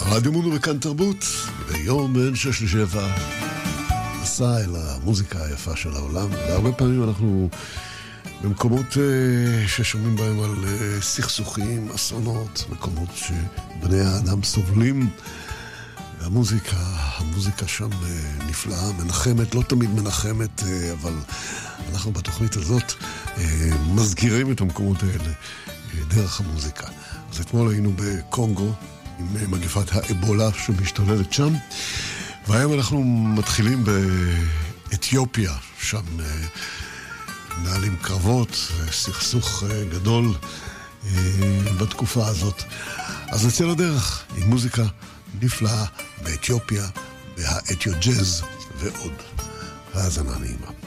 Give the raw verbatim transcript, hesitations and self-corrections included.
רדיו מונו וכאן תרבות, ביום בין שש לשבע, מסע אל המוזיקה היפה של העולם, והרבה פעמים אנחנו במקומות ששומעים בהם על סכסוכים, אסונות, מקומות שבני האדם סובלים, והמוזיקה, המוזיקה שם נפלאה, מנחמת, לא תמיד מנחמת, אבל אנחנו בתוכנית הזאת מזכירים את המקומות האלה דרך המוזיקה. אז אתמול היינו בקונגו, עם מגפת האבולה שמשתוללת שם, והיום אנחנו מתחילים באתיופיה, שם נעלים קרבות, סכסוך גדול בתקופה הזאת. אז נצא לדרך עם מוזיקה נפלאה באתיופיה, והאתיו ג'אז ועוד. האזנה נעימה.